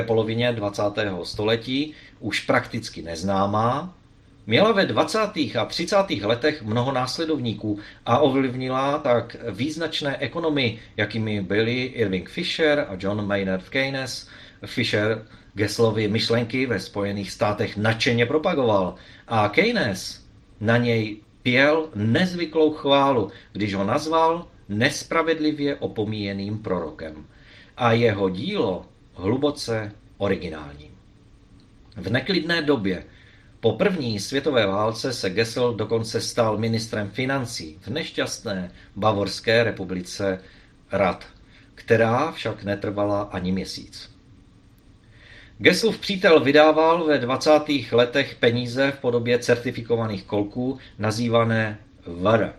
polovině 20. století už prakticky neznámá, měla ve 20. a 30. letech mnoho následovníků a ovlivnila tak význačné ekonomy, jakými byli Irving Fisher a John Maynard Keynes. Fisher Gesslovy myšlenky ve Spojených státech nadšeně propagoval a Keynes na něj pěl nezvyklou chválu, když ho nazval nespravedlivě opomíjeným prorokem. A jeho dílo hluboce originální. V neklidné době po první světové válce se Gessel dokonce stal ministrem financí v nešťastné Bavorské republice Rad, která však netrvala ani měsíc. Gesselův přítel vydával ve 20. letech peníze v podobě certifikovaných kolků nazývané Ware,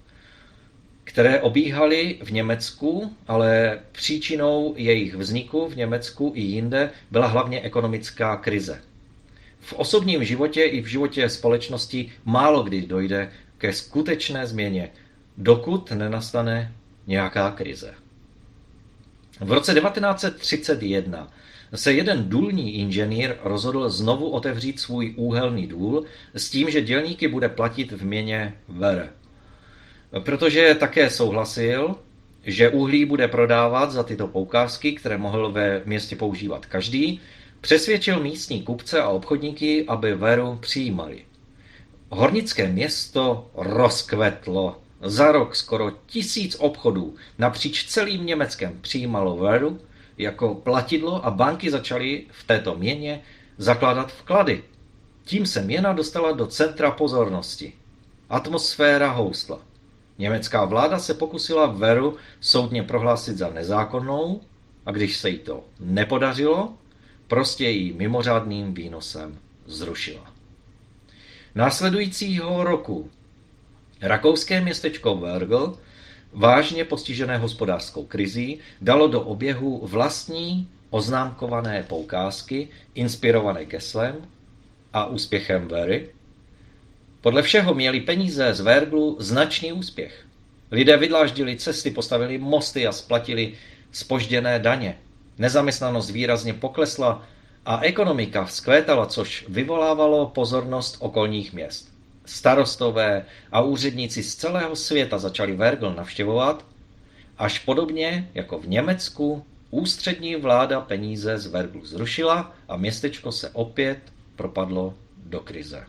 které obíhaly v Německu, ale příčinou jejich vzniku v Německu i jinde byla hlavně ekonomická krize. V osobním životě i v životě společnosti málo kdy dojde ke skutečné změně, dokud nenastane nějaká krize. V roce 1931 se jeden důlní inženýr rozhodl znovu otevřít svůj úhelný důl s tím, že dělníky bude platit v měně Ware. Protože také souhlasil, že uhlí bude prodávat za tyto poukázky, které mohl ve městě používat každý, přesvědčil místní kupce a obchodníky, aby Waru přijímali. Hornické město rozkvetlo. Za rok skoro 1000 obchodů napříč celým Německem přijímalo Waru jako platidlo a banky začaly v této měně zakládat vklady. Tím se měna dostala do centra pozornosti. Atmosféra houstla. Německá vláda se pokusila Waru soudně prohlásit za nezákonnou a když se jí to nepodařilo, prostě ji mimořádným výnosem zrušila. Následujícího roku rakouské městečko Wergl, vážně postižené hospodářskou krizí, dalo do oběhu vlastní oznámkované poukázky inspirované Gesslem a úspěchem Wary. Podle všeho měli peníze z Werglu značný úspěch. Lidé vydláždili cesty, postavili mosty a splatili zpožděné daně. Nezaměstnanost výrazně poklesla a ekonomika vzkvétala, což vyvolávalo pozornost okolních měst. Starostové a úředníci z celého světa začali Wergl navštěvovat, až podobně jako v Německu ústřední vláda peníze z Werglu zrušila a městečko se opět propadlo do krize.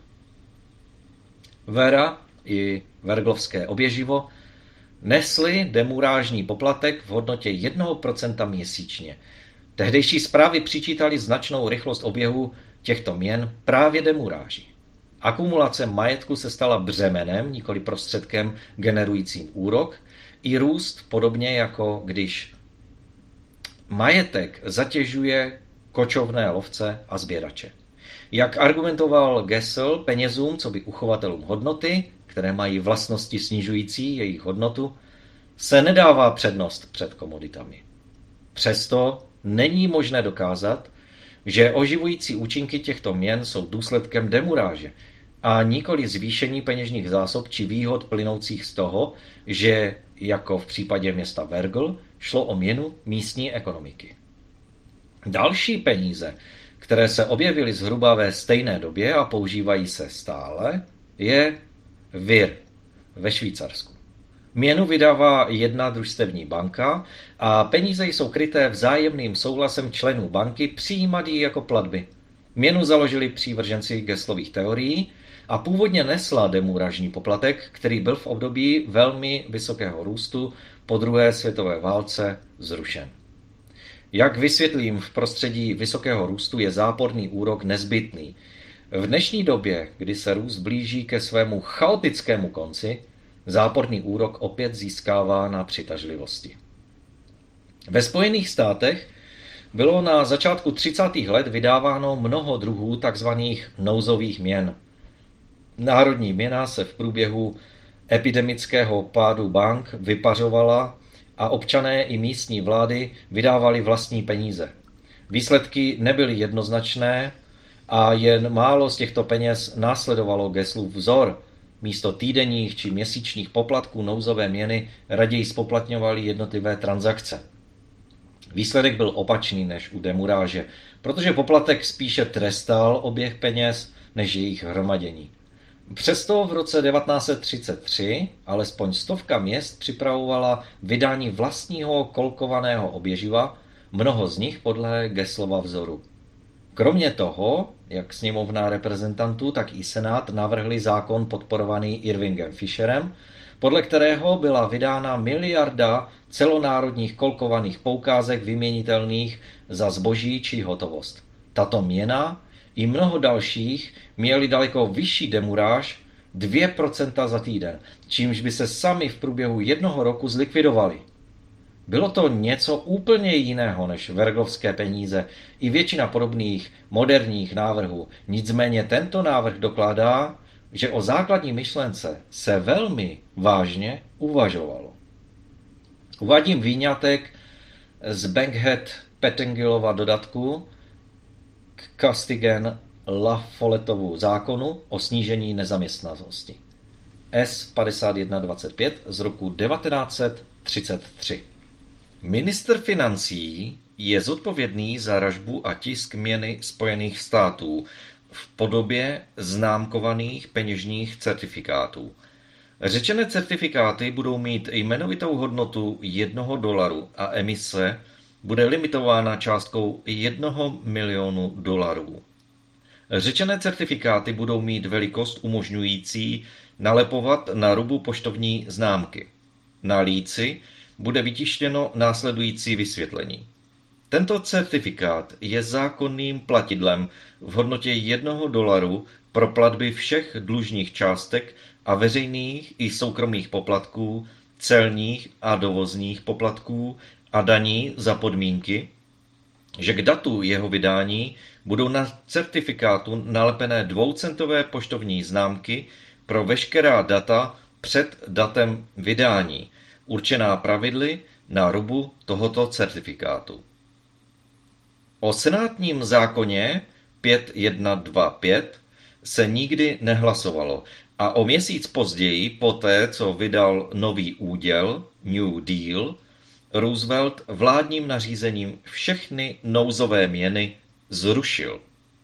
Wera i werglovské oběživo nesli demurážní poplatek v hodnotě 1% měsíčně. Tehdejší zprávy přičítali značnou rychlost oběhu těchto měn právě demuráži. Akumulace majetku se stala břemenem, nikoli prostředkem generujícím úrok, i růst podobně jako když majetek zatěžuje kočovné lovce a sběrače. Jak argumentoval Gessel, penězům, coby uchovatelům hodnoty, které mají vlastnosti snižující jejich hodnotu, se nedává přednost před komoditami. Přesto není možné dokázat, že oživující účinky těchto měn jsou důsledkem demuráže a nikoli zvýšení peněžních zásob či výhod plynoucích z toho, že, jako v případě města Wergl, šlo o měnu místní ekonomiky. Další peníze, které se objevily zhruba ve stejné době a používají se stále, je VIR ve Švýcarsku. Měnu vydává jedna družstevní banka a peníze jsou kryté vzájemným souhlasem členů banky přijímat ji jako platby. Měnu založili přívrženci Gesslových teorií a původně nesla demuražní poplatek, který byl v období velmi vysokého růstu po druhé světové válce zrušen. Jak vysvětlím, v prostředí vysokého růstu je záporný úrok nezbytný. V dnešní době, kdy se růst blíží ke svému chaotickému konci, záporný úrok opět získává na přitažlivosti. Ve Spojených státech bylo na začátku 30. let vydáváno mnoho druhů tzv. Nouzových měn. Národní měna se v průběhu epidemického pádu bank vypařovala a občané i místní vlády vydávali vlastní peníze. Výsledky nebyly jednoznačné a jen málo z těchto peněz následovalo Gesslův vzor. Místo týdenních či měsíčních poplatků nouzové měny raději spoplatňovaly jednotlivé transakce. Výsledek byl opačný než u demuráže, protože poplatek spíše trestal oběh peněz než jejich hromadění. Přesto v roce 1933 alespoň stovka měst připravovala vydání vlastního kolkovaného oběživa, mnoho z nich podle Geslova vzoru. Kromě toho, jak sněmovna reprezentantů, tak i senát navrhli zákon podporovaný Irvingem Fisherem, podle kterého byla vydána miliarda celonárodních kolkovaných poukázek vyměnitelných za zboží či hotovost. Tato měna i mnoho dalších měli daleko vyšší demuráž 2% za týden, čímž by se sami v průběhu jednoho roku zlikvidovali. Bylo to něco úplně jiného než vergovské peníze i většina podobných moderních návrhů. Nicméně tento návrh dokládá, že o základní myšlence se velmi vážně uvažovalo. Uvádím výňatek z Bankhead-Pettingillova dodatku k Castigan-La-Follettovu zákonu o snížení nezaměstnanosti. S5125 z roku 1933. Ministr financí je zodpovědný za ražbu a tisk měny Spojených států v podobě známkovaných peněžních certifikátů. Řečené certifikáty budou mít jmenovitou hodnotu $1 a emise bude limitována částkou $1 milionu. Řečené certifikáty budou mít velikost umožňující nalepovat na rubu poštovní známky. Na líci bude vytištěno následující vysvětlení. Tento certifikát je zákonným platidlem v hodnotě $1 pro platby všech dlužních částek a veřejných i soukromých poplatků, celních a dovozních poplatků a daní za podmínky, že k datu jeho vydání budou na certifikátu nalepené 2centové poštovní známky pro veškerá data před datem vydání, určená pravidly na rubu tohoto certifikátu. O senátním zákoně 5125 se nikdy nehlasovalo a o měsíc později, poté co vydal nový úděl, New Deal, Roosevelt vládním nařízením všechny nouzové měny zrušil.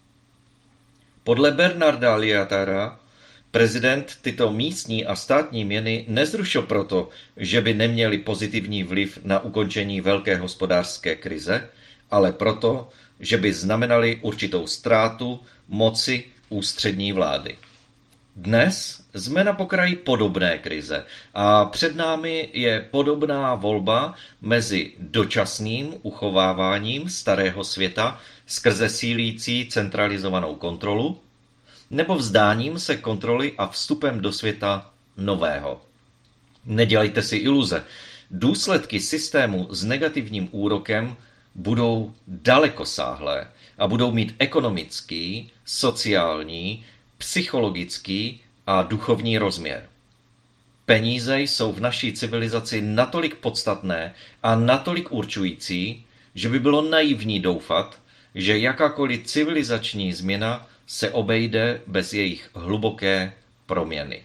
Podle Bernarda Liatara prezident tyto místní a státní měny nezrušil proto, že by neměly pozitivní vliv na ukončení velké hospodářské krize, ale proto, že by znamenaly určitou ztrátu moci ústřední vlády. Dnes jsme na pokraji podobné krize a před námi je podobná volba mezi dočasným uchováváním starého světa skrze sílící centralizovanou kontrolu nebo vzdáním se kontroly a vstupem do světa nového. Nedělejte si iluze. Důsledky systému s negativním úrokem budou dalekosáhlé a budou mít ekonomický, sociální, psychologický a duchovní rozměr. Peníze jsou v naší civilizaci natolik podstatné a natolik určující, že by bylo naivní doufat, že jakákoliv civilizační změna se obejde bez jejich hluboké proměny.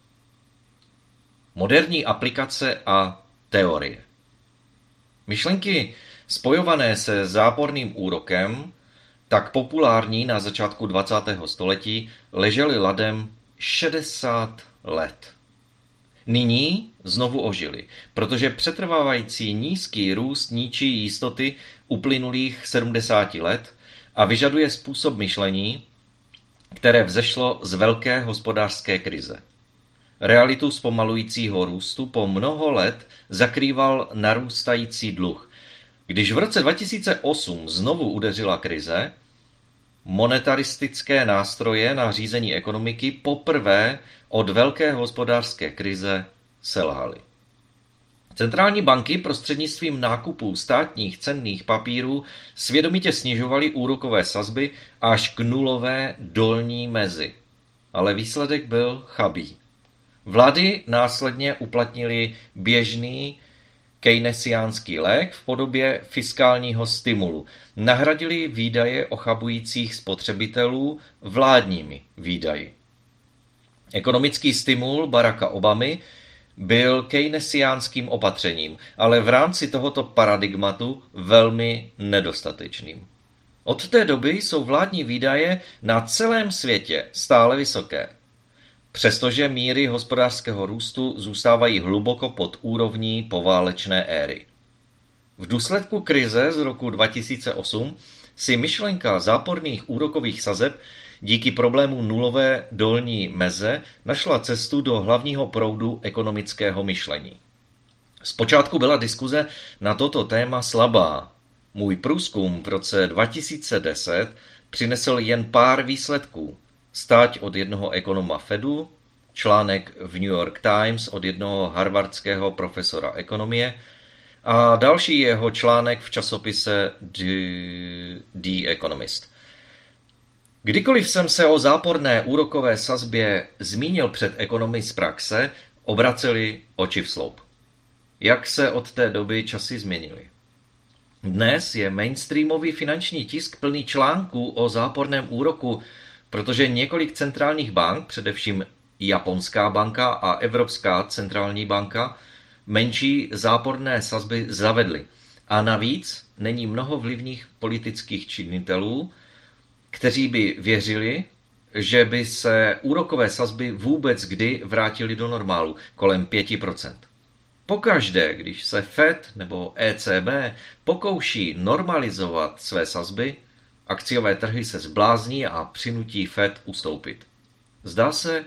Moderní aplikace a teorie. Myšlenky spojované se záporným úrokem, tak populární na začátku 20. století, ležely ladem 60 let. Nyní znovu ožily, protože přetrvávající nízký růst ničí jistoty uplynulých 70 let a vyžaduje způsob myšlení, které vzešlo z velké hospodářské krize. Realitu zpomalujícího růstu po mnoho let zakrýval narůstající dluh. Když v roce 2008 znovu udeřila krize, monetaristické nástroje na řízení ekonomiky poprvé od velké hospodářské krize selhaly. Centrální banky prostřednictvím nákupů státních cenných papírů svědomitě snižovaly úrokové sazby až k nulové dolní mezi. Ale výsledek byl chabý. Vlády následně uplatnily běžný keynesiánský lék v podobě fiskálního stimulu. Nahradili výdaje ochabujících spotřebitelů vládními výdaji. Ekonomický stimul Baracka Obamy byl keynesiánským opatřením, ale v rámci tohoto paradigmatu velmi nedostatečným. Od té doby jsou vládní výdaje na celém světě stále vysoké, přestože míry hospodářského růstu zůstávají hluboko pod úrovní poválečné éry. V důsledku krize z roku 2008 si myšlenka záporných úrokových sazeb díky problému nulové dolní meze našla cestu do hlavního proudu ekonomického myšlení. Zpočátku byla diskuze na toto téma slabá. Můj průzkum v roce 2010 přinesl jen pár výsledků. Stať od jednoho ekonoma Fedu, článek v New York Times od jednoho harvardského profesora ekonomie a další jeho článek v časopise The Economist. Kdykoliv jsem se o záporné úrokové sazbě zmínil před ekonomy z praxe, obraceli oči v sloup. Jak se od té doby časy změnily? Dnes je mainstreamový finanční tisk plný článků o záporném úroku, protože několik centrálních bank, především Japonská banka a Evropská centrální banka, menší záporné sazby zavedly. A navíc není mnoho vlivných politických činitelů, kteří by věřili, že by se úrokové sazby vůbec kdy vrátily do normálu, kolem 5%. Pokaždé, když se Fed nebo ECB pokouší normalizovat své sazby, akciové trhy se zblázní a přinutí Fed ustoupit. Zdá se,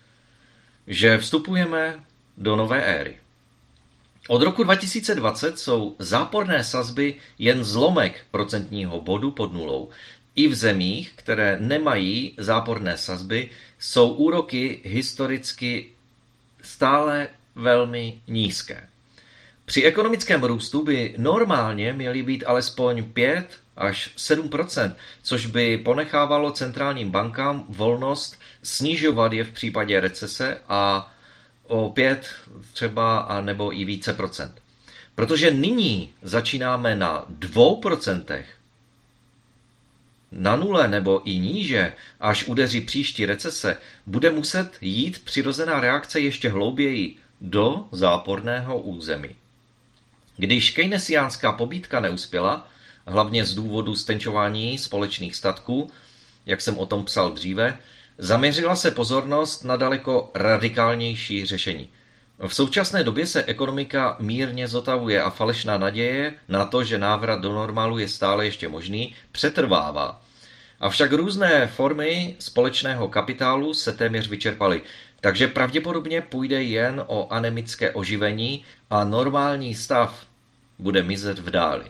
že vstupujeme do nové éry. Od roku 2020 jsou záporné sazby jen zlomek procentního bodu pod nulou. I v zemích, které nemají záporné sazby, jsou úroky historicky stále velmi nízké. Při ekonomickém růstu by normálně měly být alespoň 5 až 7%, což by ponechávalo centrálním bankám volnost snižovat je v případě recese a o 5 třeba a nebo i více procent. Protože nyní začínáme na 2%, na nule nebo i níže, až udeří příští recese, bude muset jít přirozená reakce ještě hlouběji do záporného území. Když keynesiánská pobídka neuspěla, hlavně z důvodu stenčování společných statků, jak jsem o tom psal dříve, zaměřila se pozornost na daleko radikálnější řešení. V současné době se ekonomika mírně zotavuje a falešná naděje na to, že návrat do normálu je stále ještě možný, přetrvává. Avšak různé formy společného kapitálu se téměř vyčerpaly, takže pravděpodobně půjde jen o anemické oživení a normální stav bude mizet v dáli.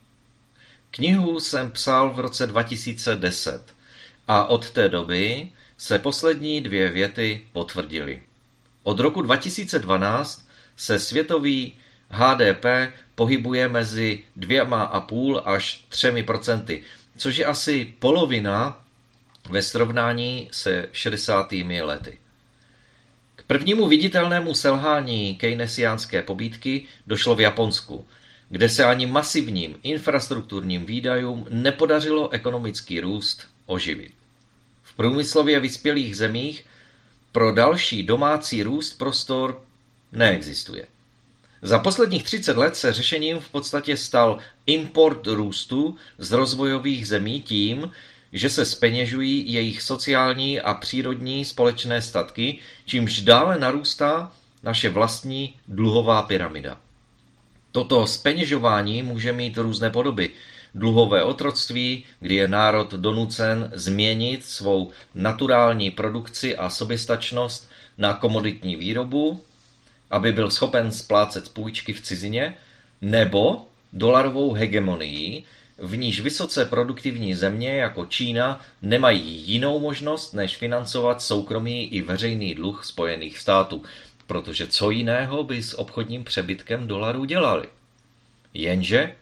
Knihu jsem psal v roce 2010 a od té doby se poslední 2 věty potvrdily. Od roku 2012 se světový HDP pohybuje mezi 2,5 až 3%, což je asi polovina ve srovnání se 60. lety. K prvnímu viditelnému selhání keynesiánské pobídky došlo v Japonsku, kde se ani masivním infrastrukturním výdajům nepodařilo ekonomický růst oživit. V průmyslově vyspělých zemích pro další domácí růst prostor neexistuje. Za posledních 30 let se řešením v podstatě stal import růstu z rozvojových zemí tím, že se zpeněžují jejich sociální a přírodní společné statky, čímž dále narůstá naše vlastní dluhová pyramida. Toto zpeněžování může mít různé podoby. Dluhové otroctví, kdy je národ donucen změnit svou naturální produkci a soběstačnost na komoditní výrobu, aby byl schopen splácet půjčky v cizině, nebo dolarovou hegemonii, v níž vysoce produktivní země jako Čína nemají jinou možnost, než financovat soukromý i veřejný dluh Spojených států, protože co jiného by s obchodním přebytkem dolarů dělali. Jenže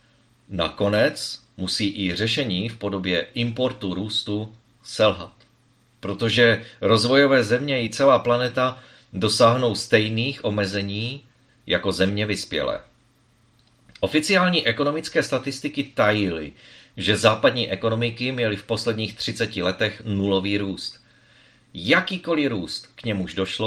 nakonec musí i řešení v podobě importu růstu selhat, protože rozvojové země i celá planeta dosáhnou stejných omezení jako země vyspělé. Oficiální ekonomické statistiky tajily, že západní ekonomiky měly v posledních 30 letech nulový růst. Jakýkoliv růst, k němuž došlo,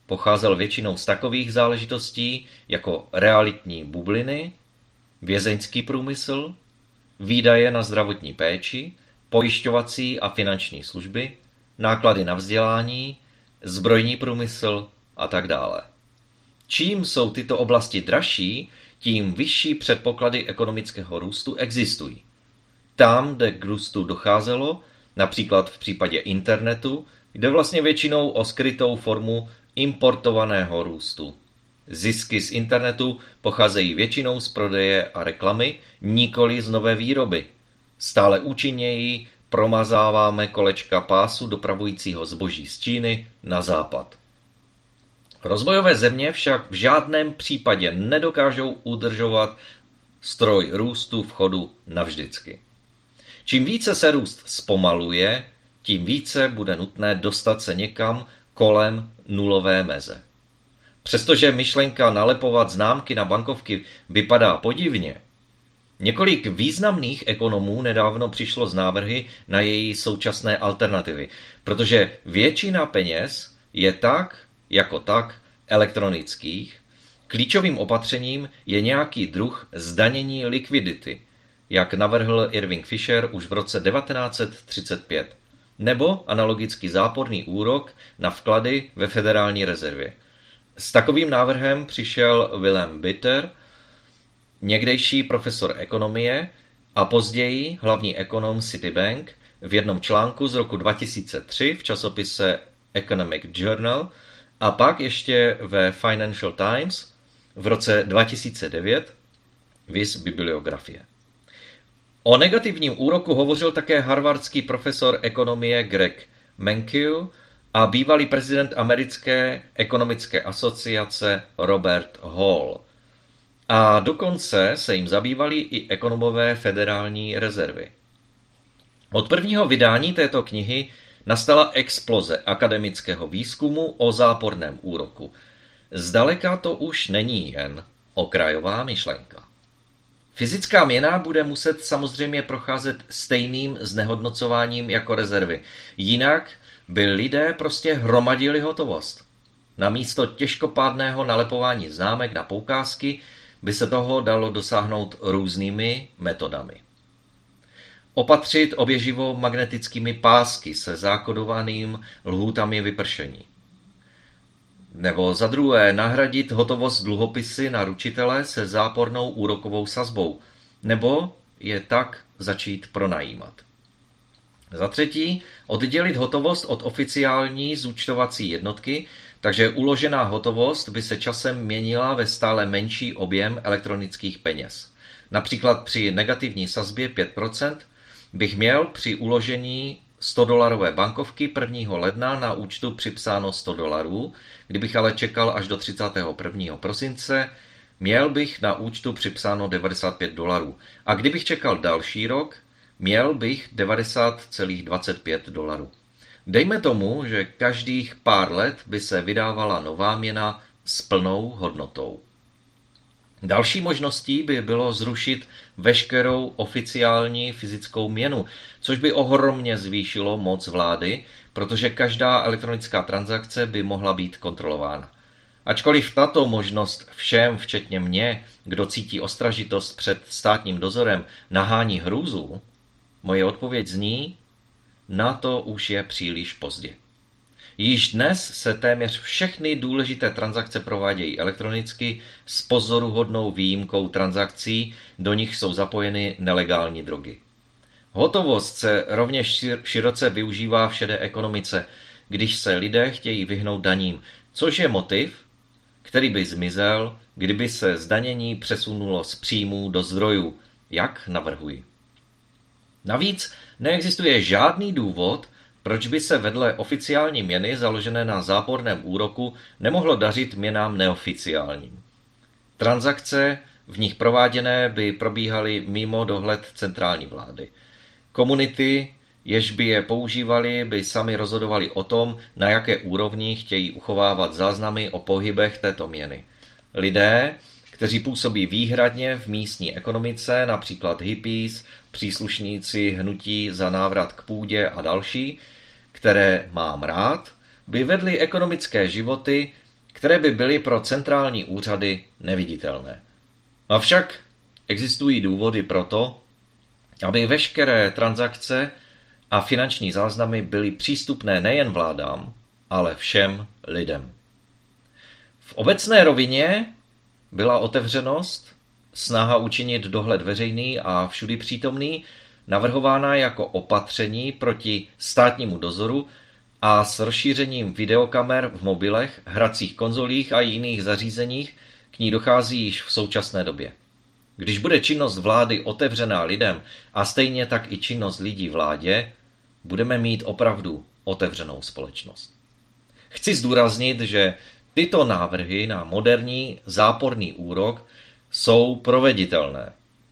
pocházel většinou z takových záležitostí jako realitní bubliny, vězeňský průmysl, výdaje na zdravotní péči, pojišťovací a finanční služby, náklady na vzdělání, zbrojní průmysl a tak dále. Čím jsou tyto oblasti dražší, tím vyšší předpoklady ekonomického růstu existují. Tam, kde k růstu docházelo, například v případě internetu, jde vlastně většinou o skrytou formu importovaného růstu. Zisky z internetu pocházejí většinou z prodeje a reklamy, nikoli z nové výroby. Stále účinněji promazáváme kolečka pásu dopravujícího zboží z Číny na západ. Rozvojové země však v žádném případě nedokážou udržovat stroj růstu v chodu navždycky. Čím více se růst zpomaluje, tím více bude nutné dostat se někam kolem nulové meze. Přestože myšlenka nalepovat známky na bankovky vypadá podivně, několik významných ekonomů nedávno přišlo s návrhy na její současné alternativy, protože většina peněz je tak, jako tak, elektronických. Klíčovým opatřením je nějaký druh zdanění likvidity, jak navrhl Irving Fisher už v roce 1935, nebo analogicky záporný úrok na vklady ve Federální rezervě. S takovým návrhem přišel Wilhelm Bitter, někdejší profesor ekonomie a později hlavní ekonom Citibank v jednom článku z roku 2003 v časopise Economic Journal a pak ještě ve Financial Times v roce 2009 viz bibliografie. O negativním úroku hovořil také harvardský profesor ekonomie Greg Mankiw a bývalý prezident americké ekonomické asociace Robert Hall. A dokonce se jim zabývali i ekonomové Federální rezervy. Od prvního vydání této knihy nastala exploze akademického výzkumu o záporném úroku. Zdaleka to už není jen okrajová myšlenka. Fyzická měna bude muset samozřejmě procházet stejným znehodnocováním jako rezervy. Jinak by lidé prostě hromadili hotovost. Namísto těžkopádného nalepování známek na poukázky by se toho dalo dosáhnout různými metodami. Opatřit oběživo magnetickými pásky se zákodovaným lhůtami vypršení. Nebo za druhé nahradit hotovost dluhopisy na ručitele se zápornou úrokovou sazbou, nebo je tak začít pronajímat. Za třetí oddělit hotovost od oficiální zúčtovací jednotky, takže uložená hotovost by se časem měnila ve stále menší objem elektronických peněz. Například při negativní sazbě 5% bych měl při uložení $100 bankovky 1. ledna na účtu připsáno $100, kdybych ale čekal až do 31. prosince, měl bych na účtu připsáno $95. A kdybych čekal další rok, měl bych $90,25. Dejme tomu, že každých pár let by se vydávala nová měna s plnou hodnotou. Další možností by bylo zrušit veškerou oficiální fyzickou měnu, což by ohromně zvýšilo moc vlády, protože každá elektronická transakce by mohla být kontrolována. Ačkoliv tato možnost všem, včetně mě, kdo cítí ostražitost před státním dozorem, nahání hrůzu, moje odpověď zní, na to už je příliš pozdě. Již dnes se téměř všechny důležité transakce provádějí elektronicky s pozoruhodnou výjimkou transakcí, do nich jsou zapojeny nelegální drogy. Hotovost se rovněž široce využívá v šedé ekonomice, když se lidé chtějí vyhnout daním, což je motiv, který by zmizel, kdyby se zdanění přesunulo z příjmů do zdrojů, jak navrhuji. Navíc neexistuje žádný důvod, proč by se vedle oficiální měny založené na záporném úroku nemohlo dařit měnám neoficiálním. Transakce v nich prováděné by probíhaly mimo dohled centrální vlády. Komunity, jež by je používali, by sami rozhodovali o tom, na jaké úrovni chtějí uchovávat záznamy o pohybech této měny. Lidé, kteří působí výhradně v místní ekonomice, například hippies, příslušníci hnutí za návrat k půdě a další, které mám rád, by vedli ekonomické životy které by byly pro centrální úřady neviditelné. Avšak existují důvody pro to, aby veškeré transakce a finanční záznamy byly přístupné nejen vládám, ale všem lidem. V obecné rovině byla otevřenost, snaha učinit dohled veřejný a všudy přítomný, navrhována jako opatření proti státnímu dozoru a s rozšířením videokamer v mobilech, hracích konzolích a jiných zařízeních k ní dochází již v současné době. Když bude činnost vlády otevřená lidem a stejně tak i činnost lidí vládě, budeme mít opravdu otevřenou společnost. Chci zdůraznit, že tyto návrhy na moderní záporný úrok jsou proveditelné.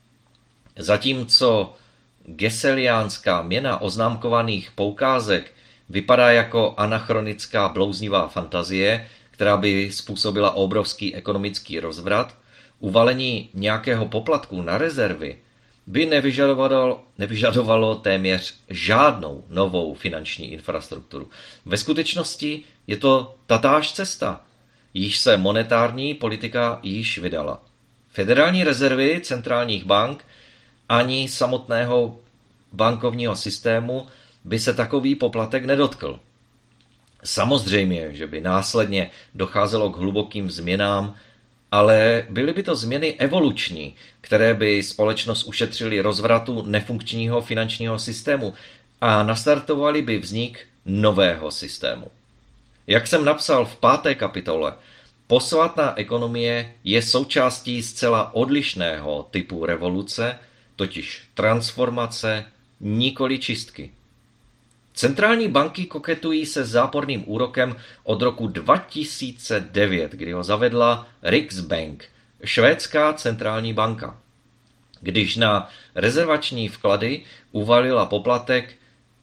Zatímco geseliánská měna oznámkovaných poukázek vypadá jako anachronická blouznivá fantazie, která by způsobila obrovský ekonomický rozvrat, uvalení nějakého poplatku na rezervy by nevyžadovalo téměř žádnou novou finanční infrastrukturu. Ve skutečnosti je to tatáž cesta, již se monetární politika již vydala. Federální rezervy centrálních bank ani samotného bankovního systému by se takový poplatek nedotkl. Samozřejmě, že by následně docházelo k hlubokým změnám, ale byly by to změny evoluční, které by společnost ušetřily rozvratu nefunkčního finančního systému a nastartovaly by vznik nového systému. Jak jsem napsal v 5. kapitole, posvátná ekonomie je součástí zcela odlišného typu revoluce, totiž transformace, nikoli čistky. Centrální banky koketují se záporným úrokem od roku 2009, kdy ho zavedla Riksbank, švédská centrální banka, když na rezervační vklady uvalila poplatek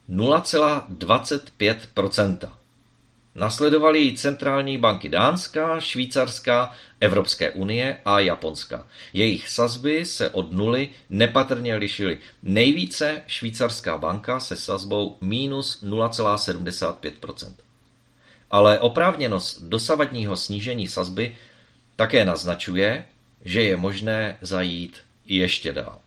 0,25%. Nasledovaly centrální banky Dánska, Švýcarska, Evropské unie a Japonska. Jejich sazby se od nuly nepatrně lišily. Nejvíce švýcarská banka se sazbou minus 0,75%. Ale oprávněnost dosavadního snížení sazby také naznačuje, že je možné zajít ještě dál.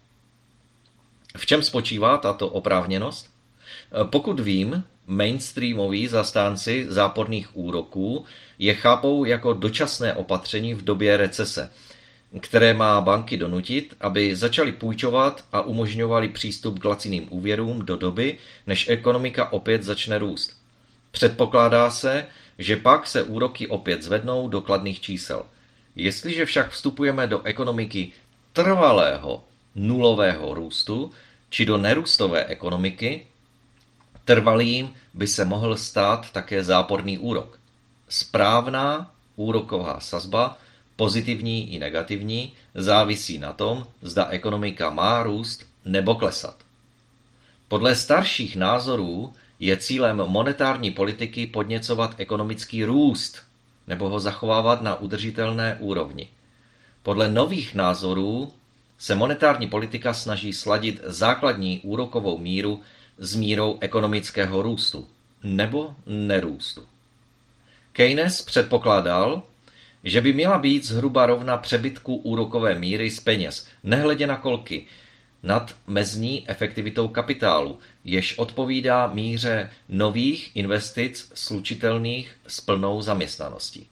V čem spočívá tato oprávněnost? Pokud vím, mainstreamoví zastánci záporných úroků je chápou jako dočasné opatření v době recese, které má banky donutit, aby začaly půjčovat a umožňovali přístup k laciným úvěrům do doby, než ekonomika opět začne růst. Předpokládá se, že pak se úroky opět zvednou do kladných čísel. Jestliže však vstupujeme do ekonomiky trvalého nulového růstu či do nerůstové ekonomiky, trvalým by se mohl stát také záporný úrok. Správná úroková sazba, pozitivní i negativní, závisí na tom, zda ekonomika má růst nebo klesat. Podle starších názorů je cílem monetární politiky podněcovat ekonomický růst nebo ho zachovávat na udržitelné úrovni. Podle nových názorů se monetární politika snaží sladit základní úrokovou míru s mírou ekonomického růstu nebo nerůstu. Keynes předpokládal, že by měla být zhruba rovna přebytku úrokové míry z peněz, nehledě na kolky, nad mezní efektivitou kapitálu, jež odpovídá míře nových investic slučitelných s plnou zaměstnaností.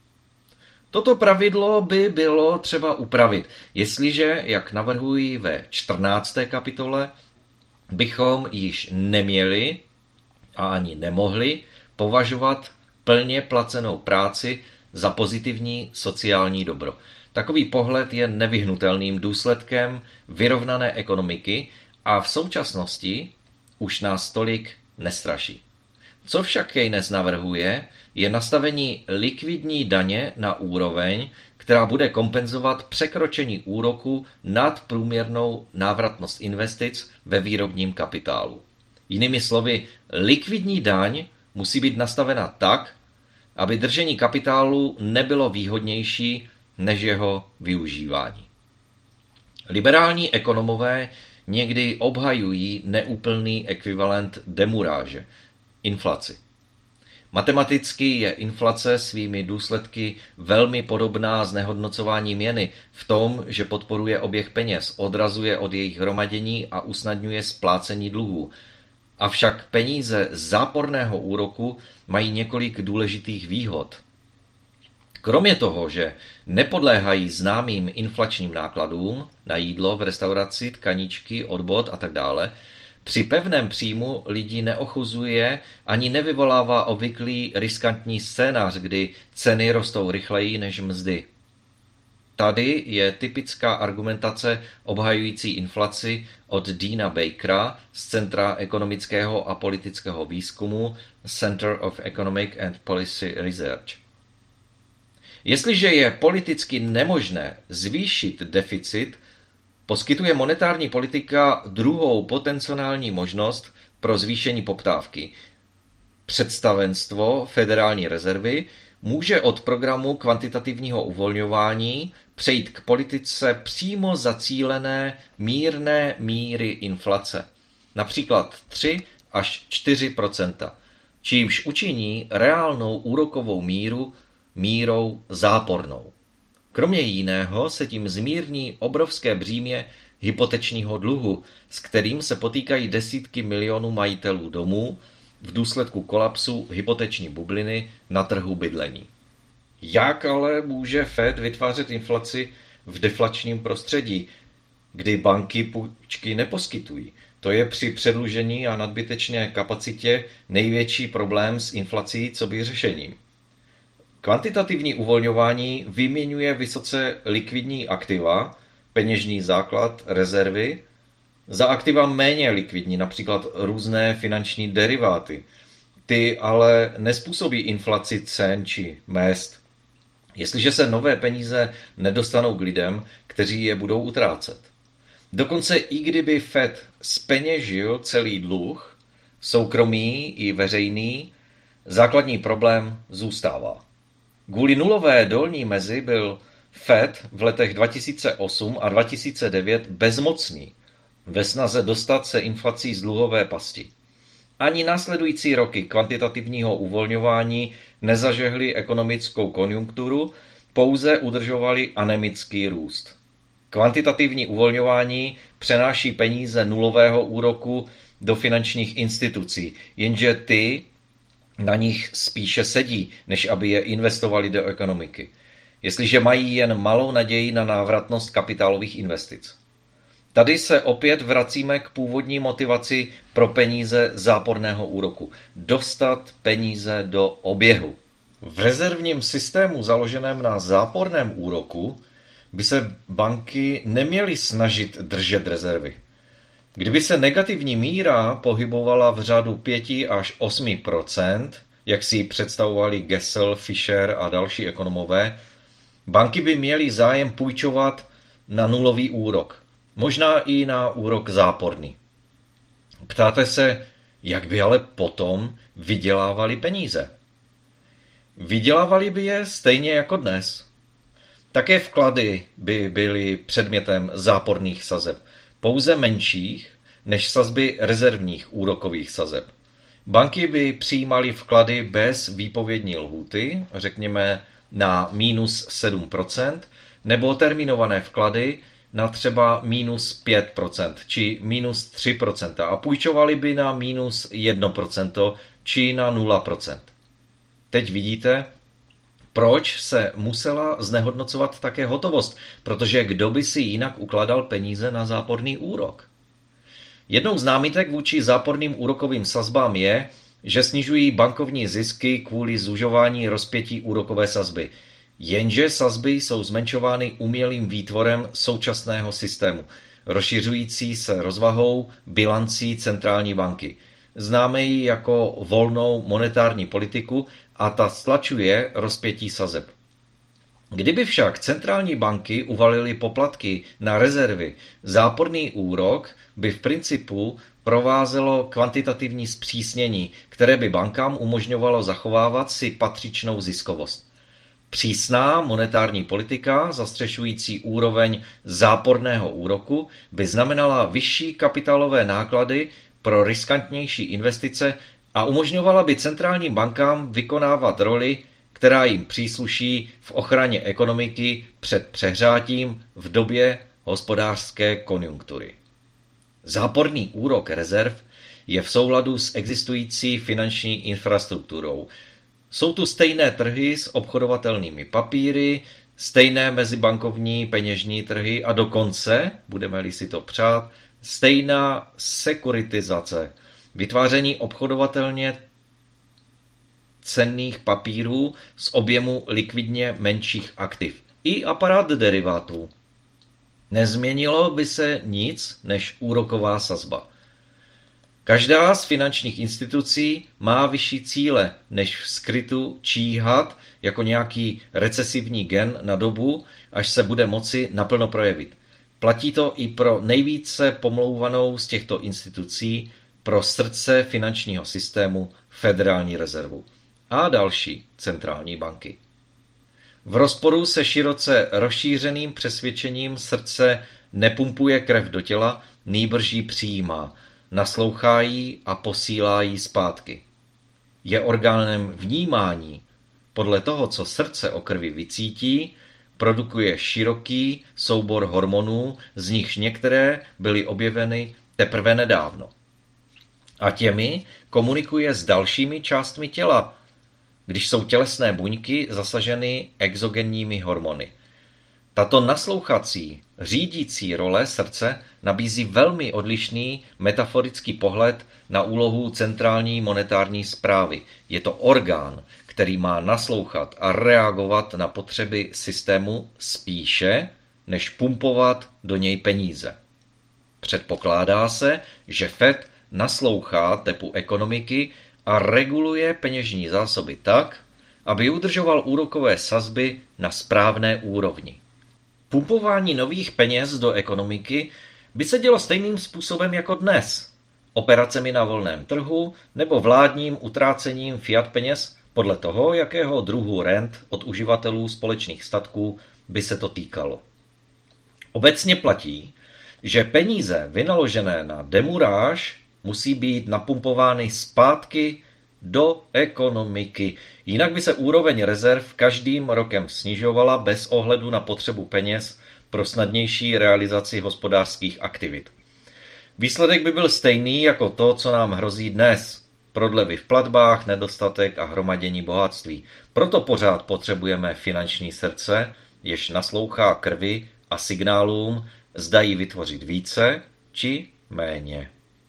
Toto pravidlo by bylo třeba upravit, jestliže, jak navrhuji ve 14. kapitole, bychom již neměli a ani nemohli považovat plně placenou práci za pozitivní sociální dobro. Takový pohled je nevyhnutelným důsledkem vyrovnané ekonomiky a v současnosti už nás tolik nestraší. Co však Keynes navrhuje, je nastavení likvidní daně na úroveň, která bude kompenzovat překročení úroku nad průměrnou návratnost investic ve výrobním kapitálu. Jinými slovy, likvidní daň musí být nastavena tak, aby držení kapitálu nebylo výhodnější než jeho využívání. Liberální ekonomové někdy obhajují neúplný ekvivalent demuráže, inflaci. Matematicky je inflace svými důsledky velmi podobná znehodnocování měny v tom, že podporuje oběh peněz, odrazuje od jejich hromadění a usnadňuje splácení dluhů. Avšak peníze z záporného úroku mají několik důležitých výhod. Kromě toho, že nepodléhají známým inflačním nákladům na jídlo v restauraci, tkaníčky, odvod a tak dále, při pevném příjmu lidí neochuzuje ani nevyvolává obvyklý riskantní scénář, kdy ceny rostou rychleji než mzdy. Tady je typická argumentace obhajující inflaci od Deana Bakera z Centra ekonomického a politického výzkumu Center of Economic and Policy Research. Jestliže je politicky nemožné zvýšit deficit, poskytuje monetární politika druhou potenciální možnost pro zvýšení poptávky. Představenstvo Federální rezervy může od programu kvantitativního uvolňování přejít k politice přímo zacílené mírné míry inflace, například 3 až 4 %, čímž učiní reálnou úrokovou míru mírou zápornou. Kromě jiného se tím zmírní obrovské břímě hypotečního dluhu, s kterým se potýkají desítky milionů majitelů domů v důsledku kolapsu hypoteční bubliny na trhu bydlení. Jak ale může Fed vytvářet inflaci v deflačním prostředí, kdy banky půjčky neposkytují? To je při předlužení a nadbytečné kapacitě největší problém s inflací coby řešením. Kvantitativní uvolňování vyměňuje vysoce likvidní aktiva, peněžní základ, rezervy, za aktiva méně likvidní, například různé finanční deriváty. Ty ale nezpůsobí inflaci cen či mezd, jestliže se nové peníze nedostanou k lidem, kteří je budou utrácet. Dokonce i kdyby Fed zpeněžil celý dluh, soukromý i veřejný, základní problém zůstává. Kvůli nulové dolní mezi byl Fed v letech 2008 a 2009 bezmocný ve snaze dostat se inflací z dluhové pasti. Ani následující roky kvantitativního uvolňování nezažehly ekonomickou konjunkturu, pouze udržovali anemický růst. Kvantitativní uvolňování přenáší peníze nulového úroku do finančních institucí, jenže ty na nich spíše sedí, než aby je investovali do ekonomiky, jestliže mají jen malou naději na návratnost kapitálových investic. Tady se opět vracíme k původní motivaci pro peníze záporného úroku. Dostat peníze do oběhu. V rezervním systému založeném na záporném úroku by se banky neměly snažit držet rezervy. Kdyby se negativní míra pohybovala v řádu 5 až 8 %, jak si ji představovali Gessel, Fisher a další ekonomové, banky by měly zájem půjčovat na nulový úrok, možná i na úrok záporný. Ptáte se, jak by ale potom vydělávali peníze? Vydělávali by je stejně jako dnes. Také vklady by byly předmětem záporných sazeb, pouze menších než sazby rezervních úrokových sazeb. Banky by přijímaly vklady bez výpovědní lhůty, řekněme na minus 7 %, nebo termínované vklady na třeba minus 5 % či minus 3 % a půjčovali by na minus 1 % či na 0 %. Teď vidíte, proč se musela znehodnocovat také hotovost, protože kdo by si jinak ukládal peníze na záporný úrok? Jednou z námitek vůči záporným úrokovým sazbám je, že snižují bankovní zisky kvůli zužování rozpětí úrokové sazby. Jenže sazby jsou zmenšovány umělým výtvorem současného systému, rozšiřující se rozvahou bilancí centrální banky. Známe ji jako volnou monetární politiku a ta stlačuje rozpětí sazeb. Kdyby však centrální banky uvalily poplatky na rezervy, záporný úrok by v principu provázelo kvantitativní zpřísnění, které by bankám umožňovalo zachovávat si patřičnou ziskovost. Přísná monetární politika, zastřešující úroveň záporného úroku, by znamenala vyšší kapitálové náklady pro riskantnější investice a umožňovala by centrálním bankám vykonávat roli, která jim přísluší v ochraně ekonomiky před přehřátím v době hospodářské konjunktury. Záporný úrok rezerv je v souladu s existující finanční infrastrukturou. Jsou tu stejné trhy s obchodovatelnými papíry, stejné mezibankovní peněžní trhy a dokonce, budeme-li si to přát, stejná sekuritizace, vytváření obchodovatelně cenných papírů z objemu likvidně menších aktiv i aparát derivátů. Nezměnilo by se nic než úroková sazba. Každá z finančních institucí má vyšší cíle, než v skrytu číhat jako nějaký recesivní gen na dobu, až se bude moci naplno projevit. Platí to i pro nejvíce pomlouvanou z těchto institucí, pro srdce finančního systému Federální rezervu a další centrální banky. V rozporu se široce rozšířeným přesvědčením srdce nepumpuje krev do těla, nýbrž ji přijímá, naslouchá jí a posílá ji zpátky. Je orgánem vnímání. Podle toho, co srdce o krvi vycítí, produkuje široký soubor hormonů, z nichž některé byly objeveny teprve nedávno. A těmi komunikuje s dalšími částmi těla, když jsou tělesné buňky zasaženy exogenními hormony. Tato naslouchací, řídící role srdce nabízí velmi odlišný metaforický pohled na úlohu centrální monetární správy. Je to orgán, který má naslouchat a reagovat na potřeby systému spíše, než pumpovat do něj peníze. Předpokládá se, že Fed naslouchá tepu ekonomiky a reguluje peněžní zásoby tak, aby udržoval úrokové sazby na správné úrovni. Pumpování nových peněz do ekonomiky by se dělo stejným způsobem jako dnes, operacemi na volném trhu nebo vládním utrácením fiat peněz podle toho, jakého druhu rent od uživatelů společných statků by se to týkalo. Obecně platí, že peníze vynaložené na demuráž musí být napumpovány zpátky do ekonomiky. Jinak by se úroveň rezerv každým rokem snižovala bez ohledu na potřebu peněz pro snadnější realizaci hospodářských aktivit. Výsledek by byl stejný jako to, co nám hrozí dnes. Prodlevy v platbách, nedostatek a hromadění bohatství. Proto pořád potřebujeme finanční srdce, jež naslouchá krvi a signálům, zda jí vytvořit více či méně.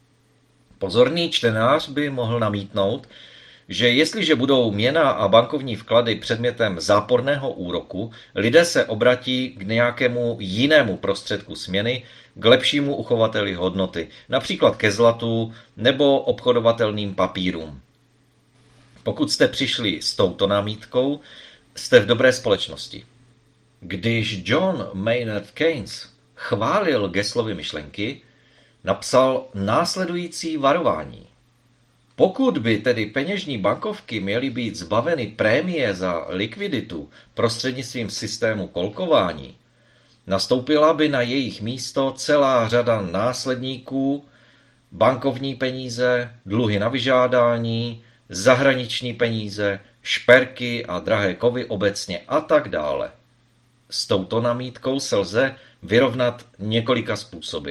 Pozorný čtenář by mohl namítnout, že jestliže budou měna a bankovní vklady předmětem záporného úroku, lidé se obratí k nějakému jinému prostředku směny, k lepšímu uchovateli hodnoty, například ke zlatu nebo obchodovatelným papírům. Pokud jste přišli s touto námitkou, jste v dobré společnosti. Když John Maynard Keynes chválil Gesslovy myšlenky, napsal následující varování. Pokud by tedy peněžní bankovky měly být zbaveny prémie za likviditu prostřednictvím systému kolkování, nastoupila by na jejich místo celá řada následníků, bankovní peníze, dluhy na vyžádání, zahraniční peníze, šperky a drahé kovy obecně a tak dále. S touto namítkou se lze vyrovnat několika způsoby.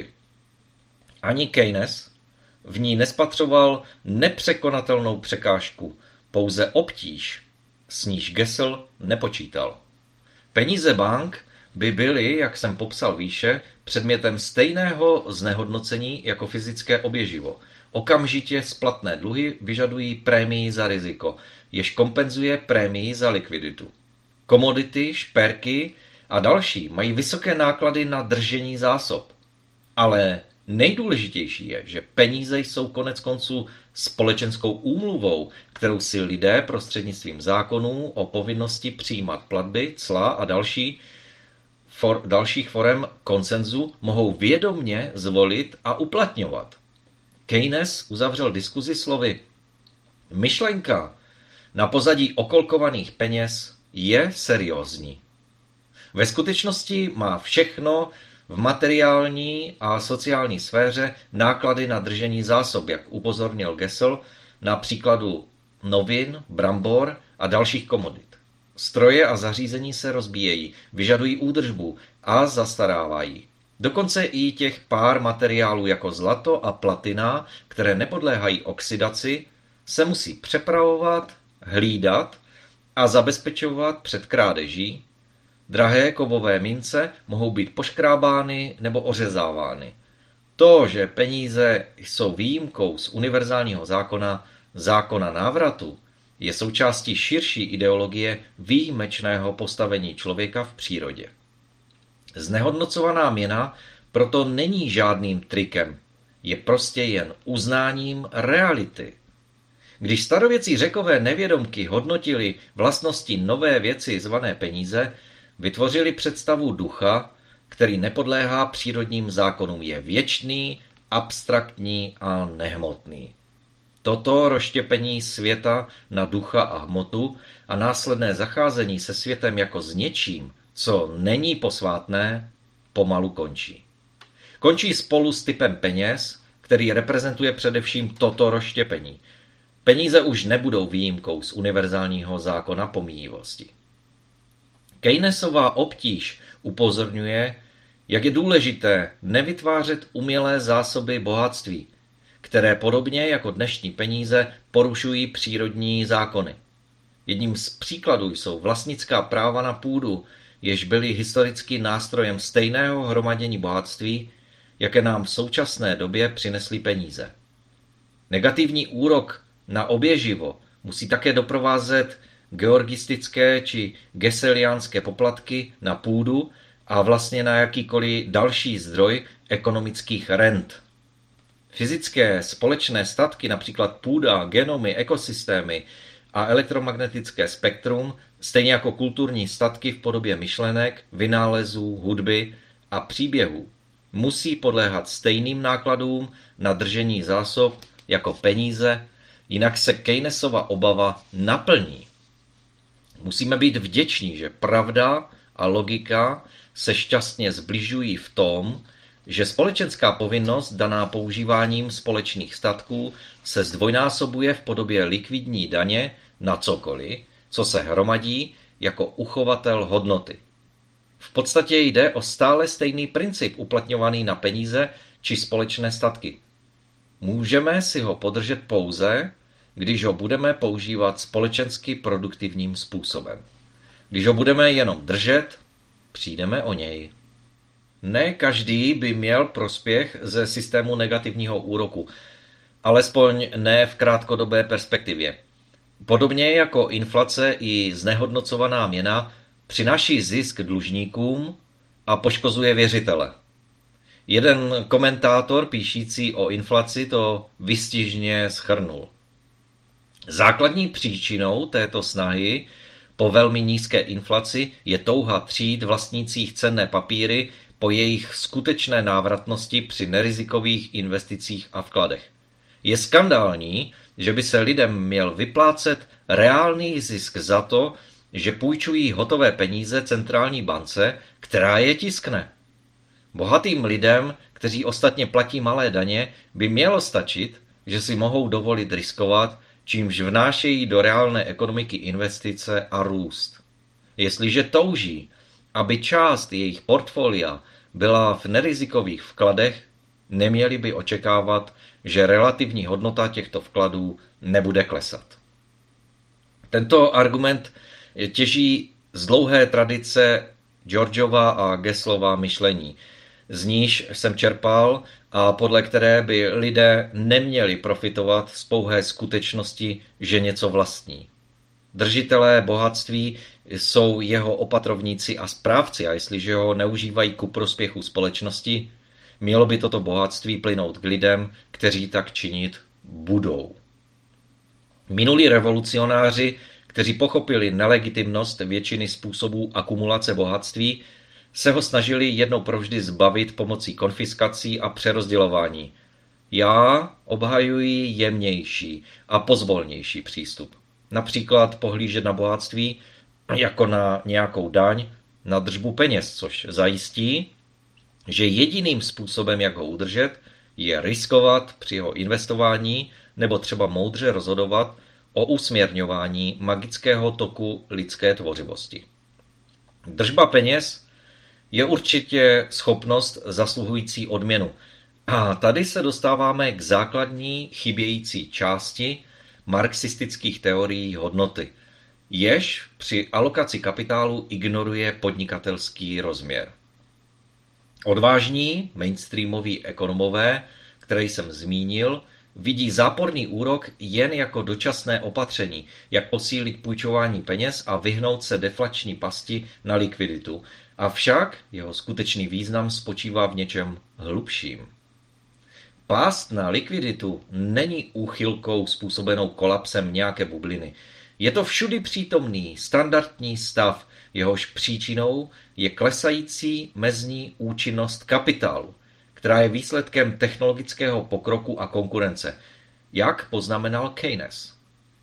Ani Keynes v ní nespatřoval nepřekonatelnou překážku, pouze obtíž, s níž Gessel nepočítal. Peníze bank by byly, jak jsem popsal výše, předmětem stejného znehodnocení jako fyzické oběživo. Okamžitě splatné dluhy vyžadují prémii za riziko, jež kompenzuje prémii za likviditu. Komodity, šperky a další mají vysoké náklady na držení zásob. Ale nejdůležitější je, že peníze jsou koneckonců společenskou úmluvou, kterou si lidé prostřednictvím zákonů o povinnosti přijímat platby, cla a dalších forem konsenzu mohou vědomně zvolit a uplatňovat. Keynes uzavřel diskuzi slovy: myšlenka na pozadí okolkovaných peněz je seriózní. Ve skutečnosti má všechno v materiální a sociální sféře náklady na držení zásob, jak upozornil Gessel, na příkladu novin, brambor a dalších komodit. Stroje a zařízení se rozbíjejí, vyžadují údržbu a zastarávají. Dokonce i těch pár materiálů jako zlato a platina, které nepodléhají oxidaci, se musí přepravovat, hlídat a zabezpečovat před krádeží. Drahé kovové mince mohou být poškrábány nebo ořezávány. To, že peníze jsou výjimkou z univerzálního zákona, zákona návratu, je součástí širší ideologie výjimečného postavení člověka v přírodě. Znehodnocovaná měna proto není žádným trikem, je prostě jen uznáním reality. Když starověcí Řekové nevědomky hodnotili vlastnosti nové věci zvané peníze, vytvořili představu ducha, který nepodléhá přírodním zákonům, je věčný, abstraktní a nehmotný. Toto rozštěpení světa na ducha a hmotu a následné zacházení se světem jako s něčím, co není posvátné, pomalu končí. Končí spolu s typem peněz, který reprezentuje především toto rozštěpení. Peníze už nebudou výjimkou z univerzálního zákona pomíjivosti. Keynesova obtíž upozorňuje, jak je důležité nevytvářet umělé zásoby bohatství, které podobně jako dnešní peníze porušují přírodní zákony. Jedním z příkladů jsou vlastnická práva na půdu, jež byly historicky nástrojem stejného hromadění bohatství, jaké nám v současné době přinesly peníze. Negativní úrok na oběživo musí také doprovázet georgistické či geseliánské poplatky na půdu a vlastně na jakýkoliv další zdroj ekonomických rent. Fyzické společné statky, například půda, genomy, ekosystémy a elektromagnetické spektrum, stejně jako kulturní statky v podobě myšlenek, vynálezů, hudby a příběhů, musí podléhat stejným nákladům na držení zásob jako peníze, jinak se Keynesova obava naplní. Musíme být vděční, že pravda a logika se šťastně zbližují v tom, že společenská povinnost daná používáním společných statků se zdvojnásobuje v podobě likvidní daně na cokoliv, co se hromadí jako uchovatel hodnoty. V podstatě jde o stále stejný princip uplatňovaný na peníze či společné statky. Můžeme si ho podržet pouze, když ho budeme používat společensky produktivním způsobem. Když ho budeme jenom držet, přijdeme o něj. Ne každý by měl prospěch ze systému negativního úroku, alespoň ne v krátkodobé perspektivě. Podobně jako inflace i znehodnocovaná měna přináší zisk dlužníkům a poškozuje věřitele. Jeden komentátor píšící o inflaci to výstižně shrnul. Základní příčinou této snahy po velmi nízké inflaci je touha tříd vlastnících cenné papíry po jejich skutečné návratnosti při nerizikových investicích a vkladech. Je skandální, že by se lidem měl vyplácet reálný zisk za to, že půjčují hotové peníze centrální bance, která je tiskne. Bohatým lidem, kteří ostatně platí malé daně, by mělo stačit, že si mohou dovolit riskovat, čímž vnášejí do reálné ekonomiky investice a růst. Jestliže touží, aby část jejich portfolia byla v nerizikových vkladech, neměli by očekávat, že relativní hodnota těchto vkladů nebude klesat. Tento argument těží z dlouhé tradice Georgeova a Geslova myšlení, z níž jsem čerpal a podle které by lidé neměli profitovat z pouhé skutečnosti, že něco vlastní. Držitelé bohatství jsou jeho opatrovníci a správci a jestliže ho neužívají ku prospěchu společnosti, mělo by toto bohatství plynout k lidem, kteří tak činit budou. Minulí revolucionáři, kteří pochopili nelegitimnost většiny způsobů akumulace bohatství, se ho snažili jednou provždy zbavit pomocí konfiskací a přerozdělování. Já obhajuji jemnější a pozvolnější přístup. Například pohlížet na bohatství jako na nějakou daň na držbu peněz, což zajistí, že jediným způsobem, jak ho udržet, je riskovat při jeho investování nebo třeba moudře rozhodovat o usměrňování magického toku lidské tvořivosti. Držba peněz je určitě schopnost zasluhující odměnu. A tady se dostáváme k základní chybějící části marxistických teorií hodnoty, jež při alokaci kapitálu ignoruje podnikatelský rozměr. Odvážní mainstreamoví ekonomové, které jsem zmínil, vidí záporný úrok jen jako dočasné opatření, jak posílit půjčování peněz a vyhnout se deflační pasti na likviditu. Avšak jeho skutečný význam spočívá v něčem hlubším. Pást na likviditu není úchylkou způsobenou kolapsem nějaké bubliny. Je to všudy přítomný standardní stav, jehož příčinou je klesající mezní účinnost kapitálu, která je výsledkem technologického pokroku a konkurence, jak poznamenal Keynes.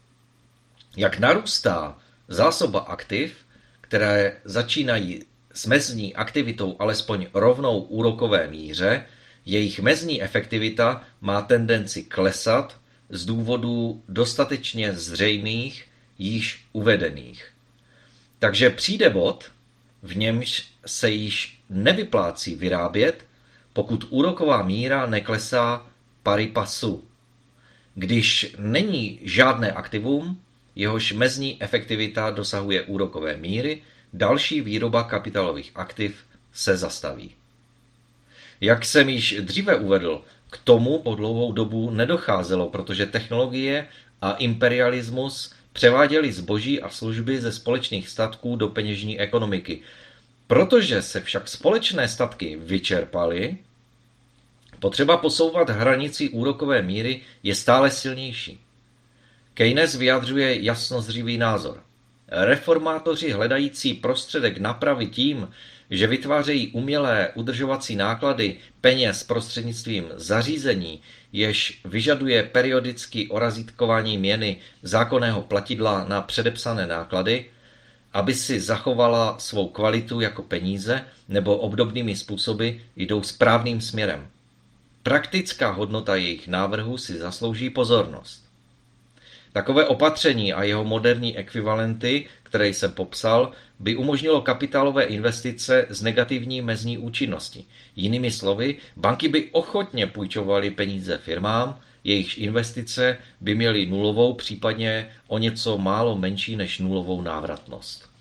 Jak narůstá zásoba aktiv, které začínají s mezní aktivitou alespoň rovnou úrokové míře, jejich mezní efektivita má tendenci klesat z důvodů dostatečně zřejmých, již uvedených. Takže přijde bod, v němž se již nevyplácí vyrábět, pokud úroková míra neklesá pari passu. Když není žádné aktivum, jehož mezní efektivita dosahuje úrokové míry, další výroba kapitálových aktiv se zastaví. Jak jsem již dříve uvedl, k tomu po dlouhou dobu nedocházelo, protože technologie a imperialismus převáděli zboží a služby ze společných statků do peněžní ekonomiky. Protože se však společné statky vyčerpaly, potřeba posouvat hranici úrokové míry je stále silnější. Keynes vyjadřuje jasnozřivý názor. Reformátoři hledající prostředek napravy tím, že vytvářejí umělé udržovací náklady peněz prostřednictvím zařízení, jež vyžaduje periodicky orazítkování měny zákonného platidla na předepsané náklady, aby si zachovala svou kvalitu jako peníze nebo obdobnými způsoby, jdou správným směrem. Praktická hodnota jejich návrhu si zaslouží pozornost. Takové opatření a jeho moderní ekvivalenty, které jsem popsal, by umožnilo kapitálové investice s negativní mezní účinností. Jinými slovy, banky by ochotně půjčovaly peníze firmám, jejichž investice by měly nulovou, případně o něco málo menší než nulovou návratnost.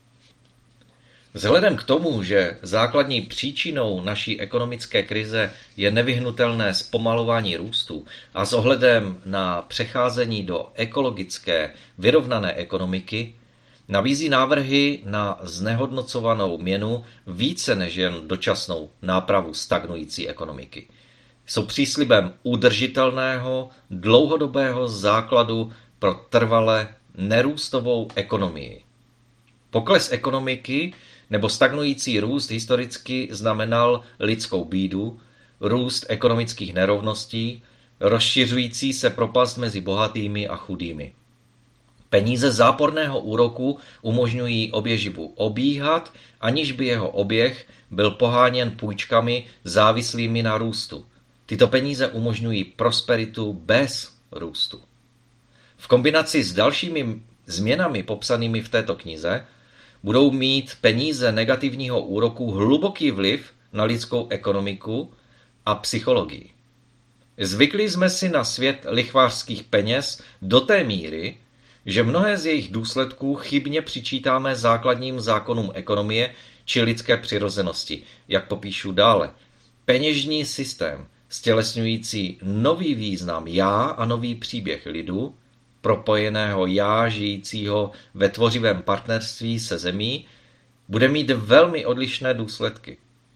Vzhledem k tomu, že základní příčinou naší ekonomické krize je nevyhnutelné zpomalování růstu a s ohledem na přecházení do ekologické, vyrovnané ekonomiky, nabízí návrhy na znehodnocovanou měnu více než jen dočasnou nápravu stagnující ekonomiky. Jsou příslibem udržitelného, dlouhodobého základu pro trvale nerůstovou ekonomii. Pokles ekonomiky nebo stagnující růst historicky znamenal lidskou bídu, růst ekonomických nerovností, rozšiřující se propast mezi bohatými a chudými. Peníze záporného úroku umožňují oběživu obíhat, aniž by jeho oběh byl poháněn půjčkami závislými na růstu. Tyto peníze umožňují prosperitu bez růstu. V kombinaci s dalšími změnami popsanými v této knize budou mít peníze negativního úroku hluboký vliv na lidskou ekonomiku a psychologii. Zvykli jsme si na svět lichvářských peněz do té míry, že mnohé z jejich důsledků chybně přičítáme základním zákonům ekonomie či lidské přirozenosti, jak popíšu dále. Peněžní systém, stělesňující nový význam já a nový příběh lidu, propojeného já žijícího ve tvořivém partnerství se zemí, bude mít velmi odlišné důsledky.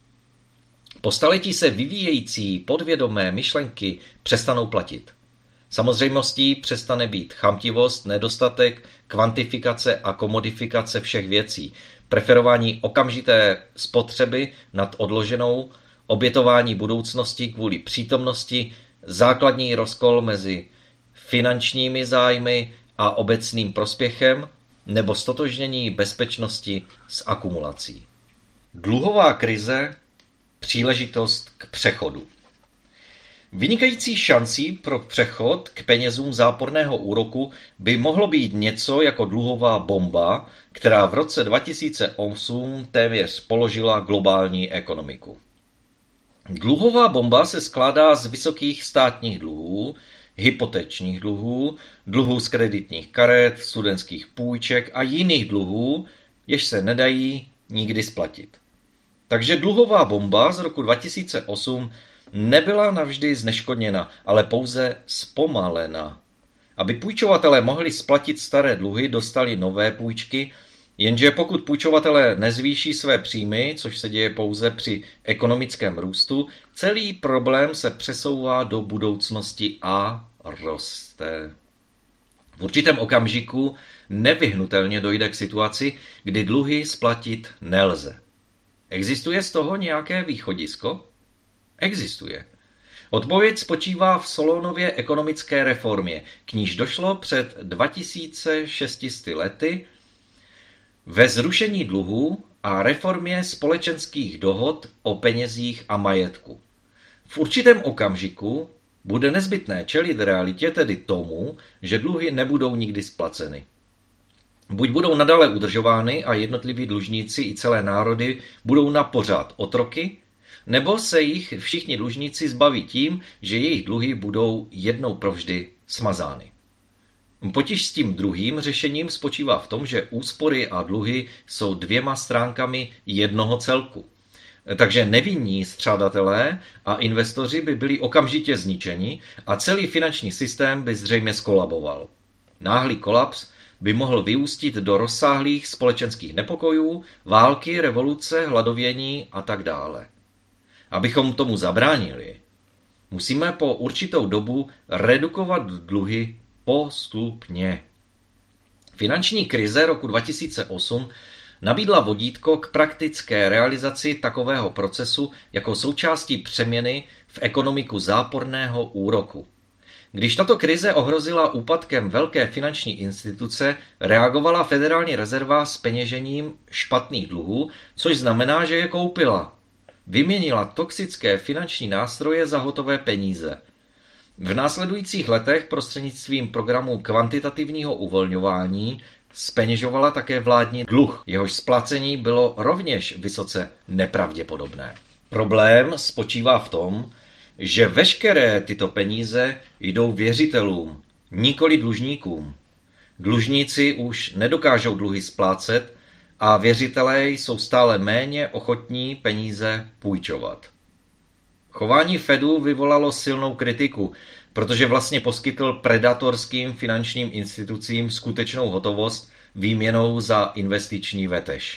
Po staletí se vyvíjející podvědomé myšlenky přestanou platit. Samozřejmostí přestane být chamtivost, nedostatek, kvantifikace a komodifikace všech věcí, preferování okamžité spotřeby nad odloženou, obětování budoucnosti kvůli přítomnosti, základní rozkol mezi finančními zájmy a obecným prospěchem nebo stotožnění bezpečnosti s akumulací. Dluhová krize, příležitost k přechodu. Vynikající šancí pro přechod k penězům záporného úroku by mohlo být něco jako dluhová bomba, která v roce 2008 téměř položila globální ekonomiku. Dluhová bomba se skládá z vysokých státních dluhů, hypotečních dluhů, dluhů z kreditních karet, studentských půjček a jiných dluhů, jež se nedají nikdy splatit. Takže dluhová bomba z roku 2008 nebyla navždy zneškodněna, ale pouze zpomalena. Aby půjčovatelé mohli splatit staré dluhy, dostali nové půjčky, jenže pokud půjčovatelé nezvýší své příjmy, což se děje pouze při ekonomickém růstu, celý problém se přesouvá do budoucnosti a roste. V určitém okamžiku nevyhnutelně dojde k situaci, kdy dluhy splatit nelze. Existuje z toho nějaké východisko? Existuje. Odpověď spočívá v Solonově ekonomické reformě, k níž došlo před 2600 lety, ve zrušení dluhů a reformě společenských dohod o penězích a majetku. V určitém okamžiku bude nezbytné čelit realitě, tedy tomu, že dluhy nebudou nikdy splaceny. Buď budou nadále udržovány a jednotliví dlužníci i celé národy budou na pořád otroky, nebo se jich všichni dlužníci zbaví tím, že jejich dluhy budou jednou provždy smazány. Potíž s tím druhým řešením spočívá v tom, že úspory a dluhy jsou dvěma stránkami jednoho celku. Takže nevinní střádatelé a investoři by byli okamžitě zničeni a celý finanční systém by zřejmě skolaboval. Náhlý kolaps by mohl vyústit do rozsáhlých společenských nepokojů, války, revoluce, hladovění a tak dále. Abychom tomu zabránili, musíme po určitou dobu redukovat dluhy postupně. Finanční krize roku 2008 nabídla vodítko k praktické realizaci takového procesu jako součástí přeměny v ekonomiku záporného úroku. Když tato krize ohrozila úpadkem velké finanční instituce, reagovala Federální rezerva s peněžením špatných dluhů, což znamená, že je koupila. Vyměnila toxické finanční nástroje za hotové peníze. V následujících letech prostřednictvím programu kvantitativního uvolňování zpeněžovala také vládní dluh, jehož splacení bylo rovněž vysoce nepravděpodobné. Problém spočívá v tom, že veškeré tyto peníze jdou věřitelům, nikoli dlužníkům. Dlužníci už nedokážou dluhy splácet a věřitelé jsou stále méně ochotní peníze půjčovat. Chování Fedu vyvolalo silnou kritiku, protože vlastně poskytl predatorským finančním institucím skutečnou hotovost výměnou za investiční vetež.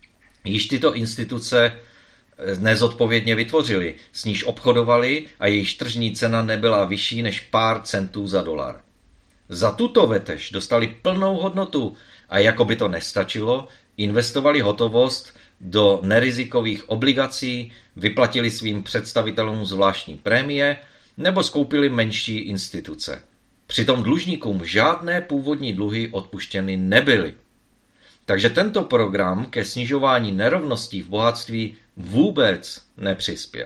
Již tyto instituce nezodpovědně vytvořili, s níž obchodovali a jejíž tržní cena nebyla vyšší než pár centů za dolar. Za tuto vetež dostali plnou hodnotu a jako by to nestačilo, investovali hotovost do nerizikových obligací, vyplatili svým představitelům zvláštní prémie nebo skoupili menší instituce. Přitom dlužníkům žádné původní dluhy odpuštěny nebyly. Takže tento program ke snižování nerovností v bohatství vůbec nepřispěl.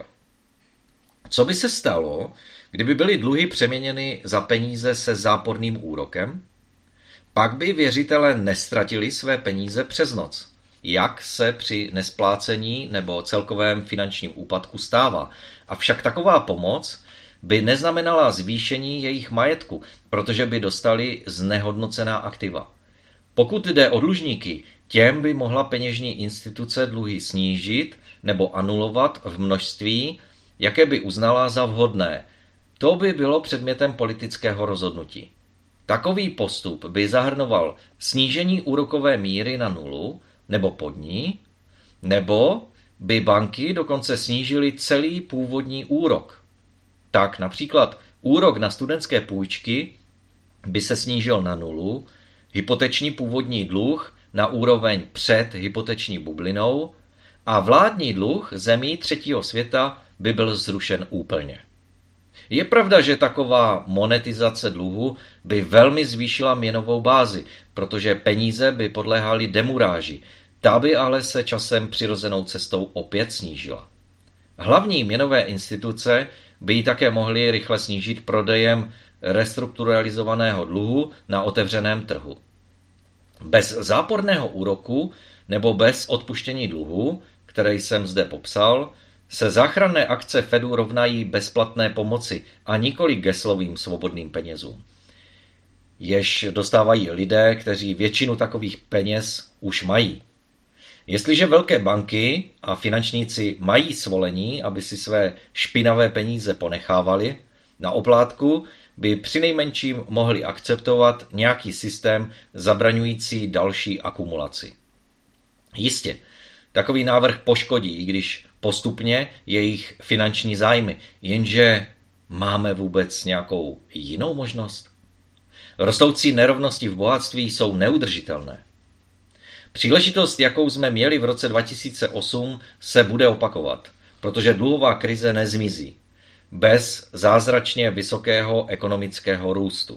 Co by se stalo, kdyby byly dluhy přeměněny za peníze se záporným úrokem? Pak by věřitelé nestratili své peníze přes noc, jak se při nesplácení nebo celkovém finančním úpadku stává. Avšak taková pomoc by neznamenala zvýšení jejich majetku, protože by dostali znehodnocená aktiva. Pokud jde o dlužníky, těm by mohla peněžní instituce dluhy snížit nebo anulovat v množství, jaké by uznala za vhodné. To by bylo předmětem politického rozhodnutí. Takový postup by zahrnoval snížení úrokové míry na nulu nebo pod ní, nebo by banky dokonce snížily celý původní úrok. Tak například úrok na studentské půjčky by se snížil na nulu, hypoteční původní dluh na úroveň před hypoteční bublinou a vládní dluh zemí třetího světa by byl zrušen úplně. Je pravda, že taková monetizace dluhu by velmi zvýšila měnovou bázi, protože peníze by podléhaly demuráži, ta by ale se časem přirozenou cestou opět snížila. Hlavní měnové instituce by ji také mohli rychle snížit prodejem restrukturalizovaného dluhu na otevřeném trhu. Bez záporného úroku nebo bez odpuštění dluhu, které jsem zde popsal, se záchranné akce Fedu rovnají bezplatné pomoci a nikoli geslovým svobodným penězům, jež dostávají lidé, kteří většinu takových peněz už mají. Jestliže velké banky a finančníci mají svolení, aby si své špinavé peníze ponechávali, na oplátku by přinejmenším mohli akceptovat nějaký systém zabraňující další akumulaci. Jistě, takový návrh poškodí, i když postupně jejich finanční zájmy, jenže máme vůbec nějakou jinou možnost? Rostoucí nerovnosti v bohatství jsou neudržitelné. Příležitost, jakou jsme měli v roce 2008, se bude opakovat, protože dluhová krize nezmizí bez zázračně vysokého ekonomického růstu.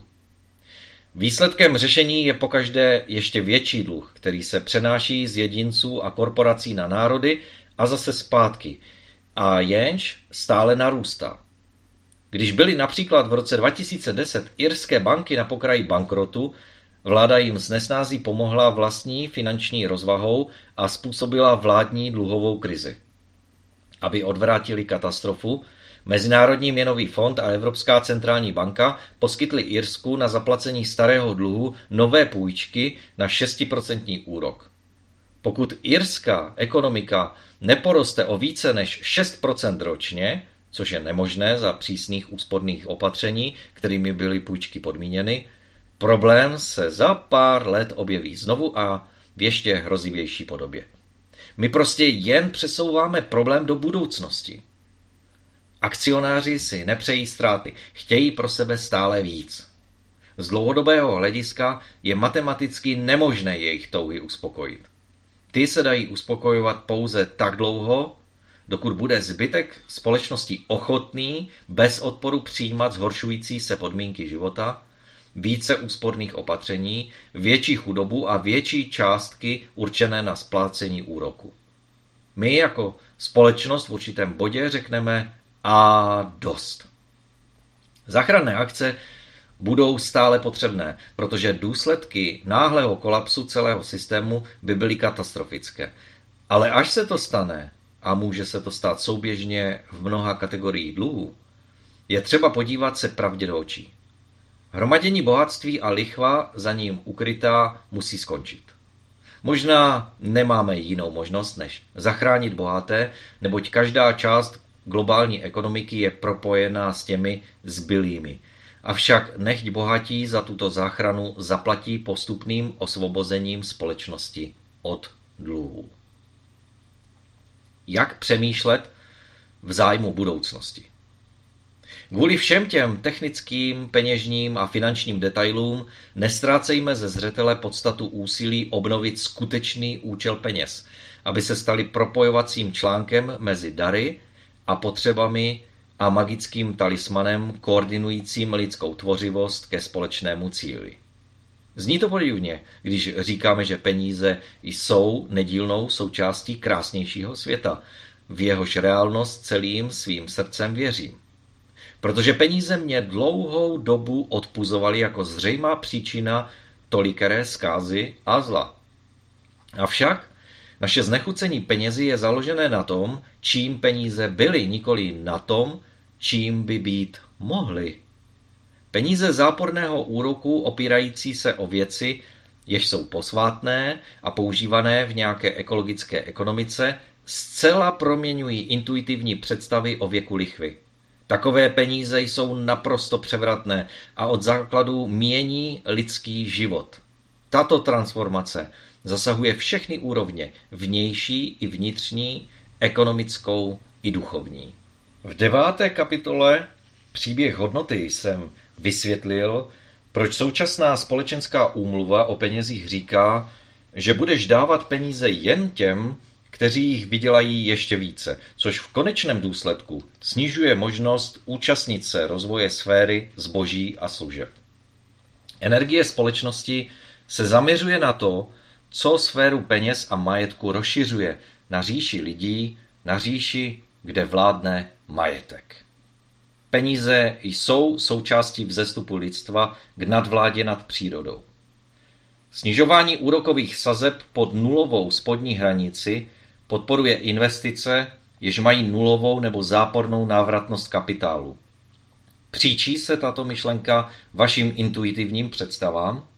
Výsledkem řešení je pokaždé ještě větší dluh, který se přenáší z jedinců a korporací na národy a zase zpátky, a jenž stále narůstá. Když byly například v roce 2010 irské banky na pokraji bankrotu, vláda jim s nesnází pomohla vlastní finanční rozvahou a způsobila vládní dluhovou krizi. Aby odvrátili katastrofu, Mezinárodní měnový fond a Evropská centrální banka poskytly Irsku na zaplacení starého dluhu nové půjčky na 6% úrok. Pokud irská ekonomika neporoste o více než 6% ročně, což je nemožné za přísných úsporných opatření, kterými byly půjčky podmíněny, problém se za pár let objeví znovu a v ještě hrozivější podobě. My prostě jen přesouváme problém do budoucnosti. Akcionáři si nepřejí ztráty, chtějí pro sebe stále víc. Z dlouhodobého hlediska je matematicky nemožné jejich touhy uspokojit. Ty se dají uspokojovat pouze tak dlouho, dokud bude zbytek společnosti ochotný bez odporu přijímat zhoršující se podmínky života, více úsporných opatření, větší chudobu a větší částky určené na splácení úroku. My jako společnost v určitém bodě řekneme a dost. Záchranné akce budou stále potřebné, protože důsledky náhlého kolapsu celého systému by byly katastrofické. Ale až se to stane, a může se to stát souběžně v mnoha kategoriích dluhů, je třeba podívat se pravdě do očí. Hromadění bohatství a lichva za ním ukrytá musí skončit. Možná nemáme jinou možnost, než zachránit bohaté, neboť každá část globální ekonomiky je propojená s těmi zbylými. Avšak nechť bohatí za tuto záchranu zaplatí postupným osvobozením společnosti od dluhů. Jak přemýšlet v zájmu budoucnosti? Kvůli všem těm technickým, peněžním a finančním detailům nestrácejme ze zřetele podstatu úsilí obnovit skutečný účel peněz, aby se staly propojovacím článkem mezi dary a potřebami a magickým talismanem koordinujícím lidskou tvořivost ke společnému cíli. Zní to podivně, když říkáme, že peníze jsou nedílnou součástí krásnějšího světa, v jehož reálnost celým svým srdcem věřím. Protože peníze mě dlouhou dobu odpuzovaly jako zřejmá příčina tolikeré zkázy a zla. Avšak naše znechucení penězi je založené na tom, čím peníze byly, nikoli na tom, čím by být mohly. Peníze záporného úroku opírající se o věci, jež jsou posvátné a používané v nějaké ekologické ekonomice, zcela proměňují intuitivní představy o věku lichvy. Takové peníze jsou naprosto převratné a od základu mění lidský život. Tato transformace zasahuje všechny úrovně, vnější i vnitřní, ekonomickou i duchovní. V 9. kapitole Příběh hodnoty jsem vysvětlil, proč současná společenská úmluva o penězích říká, že budeš dávat peníze jen těm, kteří jich vydělají ještě více, což v konečném důsledku snižuje možnost účastnit se rozvoje sféry zboží a služeb. Energie společnosti se zaměřuje na to, co sféru peněz a majetku rozšiřuje na říši lidí, na říši, kde vládne majetek. peníze jsou součástí vzestupu lidstva k nadvládě nad přírodou. Snižování úrokových sazeb pod nulovou spodní hranici podporuje investice, jež mají nulovou nebo zápornou návratnost kapitálu. Příčí se tato myšlenka vašim intuitivním představám?